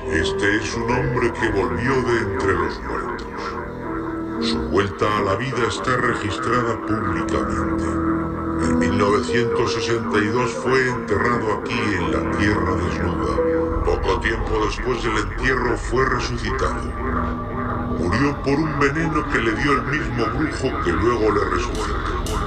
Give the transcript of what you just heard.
Este es un hombre que volvió de entre los muertos. Su vuelta a la vida está registrada públicamente. En 1962 fue enterrado aquí en la tierra desnuda. Poco tiempo después del entierro fue resucitado. Murió por un veneno que le dio el mismo brujo que luego le resucitó.